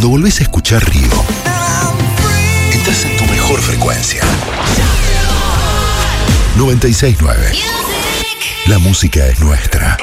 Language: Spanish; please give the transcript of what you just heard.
Cuando volvés a escuchar Río, estás en tu mejor frecuencia. 96.9. La música es nuestra.